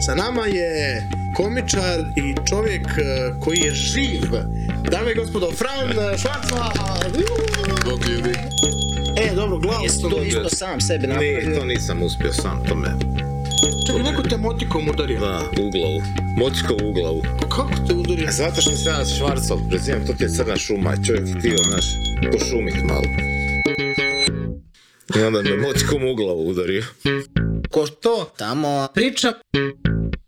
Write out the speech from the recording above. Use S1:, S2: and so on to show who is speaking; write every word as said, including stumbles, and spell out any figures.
S1: Sa nama je komičar i čovjek koji je živ. Dame i gospodo, Fran Švarcvald!
S2: Bog ljudi.
S1: E, dobro, glavu
S3: Jesi
S1: sam
S3: to
S1: dobio.
S3: isto sam sebe napravio?
S2: Ne, to nisam uspio sam, to me...
S1: Čekaj, neko te motikom udario.
S2: Da, u glavu. Motikom u glavu.
S1: Pa kako te udario?
S2: Zato što se ja Švarcvald prezivam, to ti je crna šuma, čovjek htio, znaš, pošumit malo. I onda me motikom u glavu udario.
S3: Ko to tamo priča